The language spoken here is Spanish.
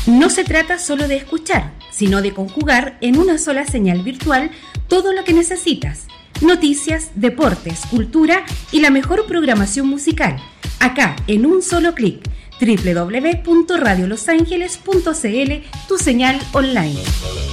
No se trata solo de escuchar, sino de conjugar en una sola señal virtual todo lo que necesitas. Noticias, deportes, cultura y la mejor programación musical. Acá, en un solo clic. www.radiolosangeles.cl, tu señal online.